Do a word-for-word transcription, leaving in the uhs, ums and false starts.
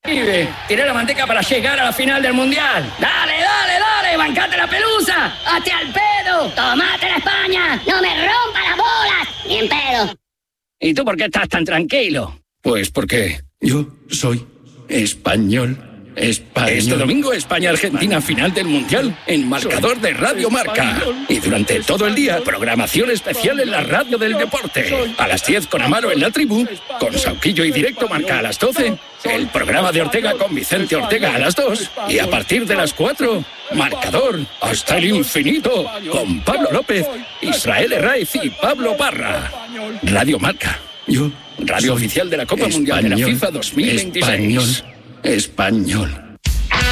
Tiré la manteca para llegar a la final del Mundial. Dale, dale, dale, bancate la pelusa. Hazte al pedo. Tomate la España. No me rompa las bolas. Ni en pedo. ¿Y tú por qué estás tan tranquilo? Pues porque yo soy español. Español. Este domingo España-Argentina final del Mundial en marcador de Radio Marca. Y durante todo el día, programación especial en la radio del deporte. A las diez con Amaro en la tribu, con Sauquillo y Directo Marca a las doce, el programa de Ortega con Vicente Ortega a las dos, y a partir de las cuatro, marcador hasta el infinito, con Pablo López, Israel Herraiz y Pablo Parra. Radio Marca. Yo Radio oficial de la Copa español, Mundial de la FIFA dos mil veintiséis. Español. Español.